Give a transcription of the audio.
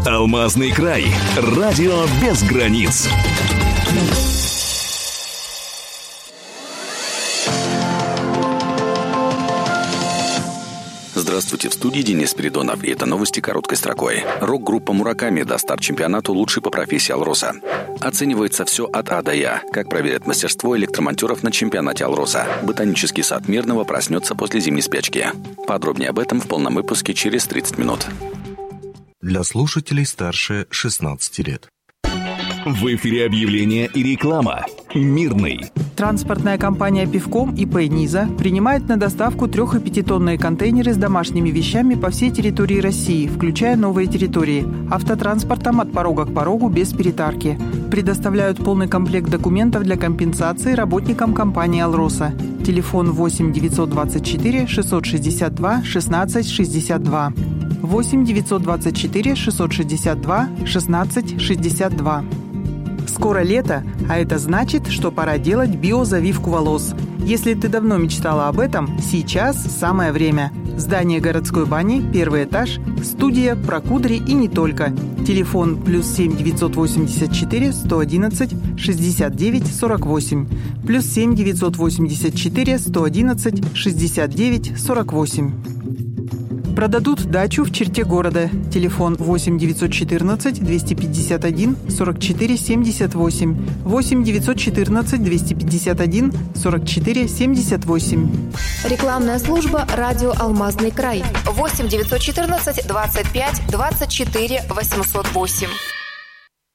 Алмазный край. Радио без границ. Здравствуйте, в студии Денис Спиридонов, и это новости короткой строкой. Рок-группа «Мураками» даст старт чемпионату «Лучший по профессии Алроса». Оценивается все от А до Я. Как проверят мастерство электромонтеров на чемпионате Алроса. Ботанический сад Мирного проснется после зимней спячки. Подробнее об этом в полном выпуске через 30 минут. Для слушателей старше 16 лет. В эфире объявление и реклама. Мирный. Транспортная компания «Пивком» ИП «Низа» принимает на доставку 3- и 5-тонные контейнеры с домашними вещами по всей территории России, включая новые территории, автотранспортом от порога к порогу без перетарки. Предоставляют полный комплект документов для компенсации работникам компании «Алроса». Телефон 8 924 662 16 62. 8 924 662 16 62. Скоро лето, а это значит, что пора делать биозавивку волос. Если ты давно мечтала об этом, сейчас самое время. Здание городской бани, 1-й этаж, студия, прокудри и не только. Телефон +7 984 111 69 48. +7 984 111 69 48. Продадут дачу в черте города. Телефон 8 914 251 44 78. 8 914 251 44 78. Рекламная служба «Радио Алмазный край». 8 914 25 24 808.